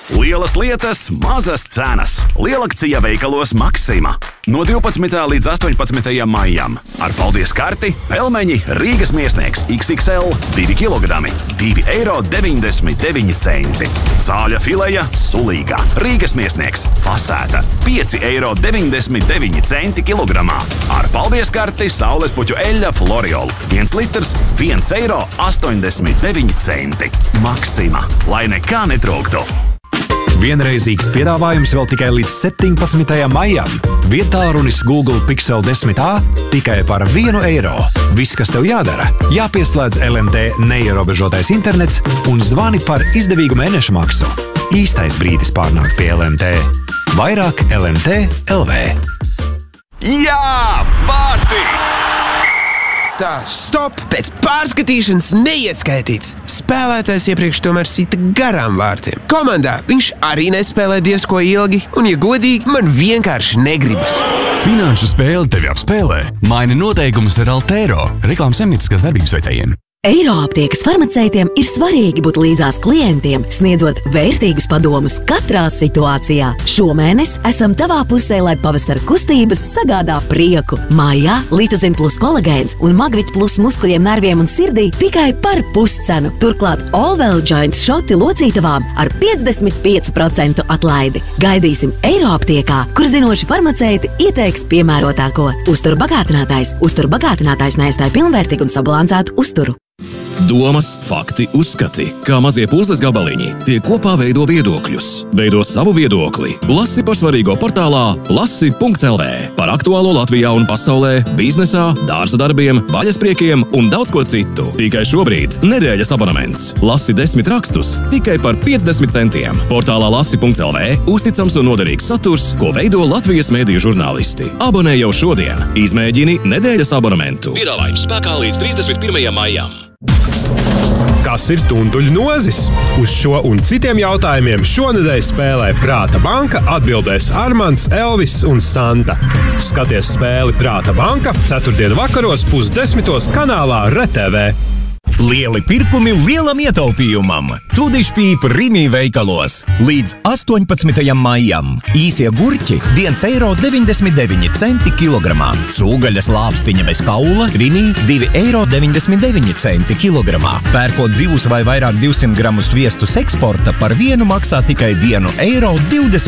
Lielas lietas, mazas cenas. Lielakcija veikalos Maxima. No 12. līdz 18. maijam. Ar paldies karti pelmeņi Rīgas Miesnieks XXL 2 kg, 2,99 €. Cāļa fileja sulīga. Rīgas Miesnieks fasēta 5,99 € kilogramā. Ar paldies karti saulespuķu eļļa Floriol 1 litrs 1,89 €. Maxima, lai nekā netrūktu. Vienreizīgs piedāvājums vēl tikai līdz 17. maijam. Viedtālrunis Google Pixel 10a tikai par 1 eiro. Viss, kas tev jādara, jāpieslēdz LMT neierobežotais internets un zvani par izdevīgu mēneša maksu. Īstais brīdis pārnākt pie LMT. Vairāk LMT LV. Jā, vārti! Tā, stop! Pēc pārskatīšanas neieskaitīts. Spēlētājs iepriekš tomēr sita garām vārtiem. Komandā viņš arī nespēlē diezko ilgi, un, ja godīgi, man vienkārši negribas. Finanšu spēle tevi apspēlē. Maini noteikumus ar Altero, reklāmas saimnieciskās darbības veicējiem. Eiroaptiekas farmaceitiem ir svarīgi būt līdzās klientiem, sniedzot vērtīgus padomus katrā situācijā. Šomēnes esam tavā pusē, lai pavasara kustības sagādā prieku. Maijā Litozin plus kolagēns un Magvit plus muskuļiem, nerviem un sirdī tikai par puscenu. Turklāt Allwell Joints šoti locītavām ar 55% atlaidi. Gaidīsim Eiroaptiekā, kur zinoši farmaceiti ieteiks piemērotāko. Uzturbagātinātājs neaizstāja pilnvērtīgu un sabalansētu uzturu. Domas, fakti, uzskati, kā mazie puzles gabaliņi, tie kopā veido viedokļus. Veido savu viedokli. Lasi par svarīgo portālā lasi.lv. Par aktuālo Latvijā un pasaulē, biznesā, dārza darbiem, vaļaspriekiem un daudz ko citu. Tikai šobrīd nedēļas abonements. Lasi 10 rakstus tikai par 50 centiem. Portālā lasi.lv uzticams un noderīgs saturs, ko veido Latvijas mēdīju žurnālisti. Abonē jau šodien. Izmēģini nedēļas abonementu. Piedāvājums spēkā līdz 31. maijam. Kas ir tuntuļu nozis? Uz šo un citiem jautājumiem šonedēļ spēlē Prāta banka atbildēs Armands, Elvis un Santa. Skaties spēli Prāta banka ceturtdienu vakaros 9:30 kanālā RTV. Lieli pirkumi lielam ietaupījumam. Tudišpīp Rimi veikalos līdz 18. maijam. Īsie gurķi 1,99 € kilogramā. Cūgaļas lāpstiņa bez kaula Rimi 2,99 € kilogramā. Pērkot 2 vai vairāk 200 gramus sviestu eksporta par vienu maksā tikai 1,20 €.